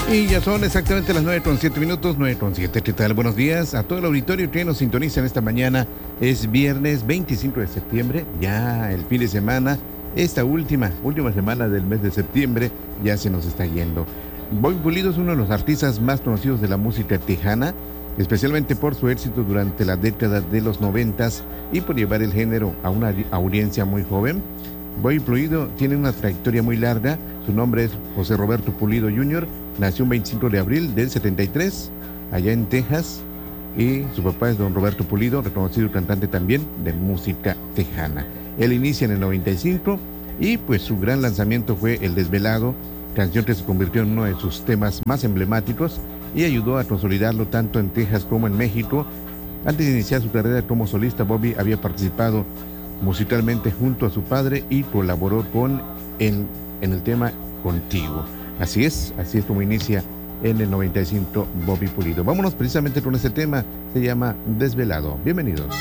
Y ya son exactamente las 9:07, 9:07. ¿Qué tal? Buenos días a todo el auditorio que nos sintoniza en esta mañana. Es viernes 25 de septiembre, ya el fin de semana. Esta última semana del mes de septiembre ya se nos está yendo. Bobby Pulido es uno de los artistas más conocidos de la música tejana, especialmente por su éxito durante la década de los 90 y por llevar el género a una audiencia muy joven. Bobby Pulido tiene una trayectoria muy larga. Su nombre es José Roberto Pulido Jr. Nació el 25 de abril del 73, allá en Texas, y su papá es don Roberto Pulido, reconocido cantante también de música tejana. Él inicia en el 95 y pues su gran lanzamiento fue El Desvelado, canción que se convirtió en uno de sus temas más emblemáticos y ayudó a consolidarlo tanto en Texas como en México. Antes de iniciar su carrera como solista, Bobby había participado musicalmente junto a su padre y colaboró en el tema Contigo. Así es como inicia en el 95 Bobby Pulido. Vámonos precisamente con este tema, se llama Desvelado. Bienvenidos.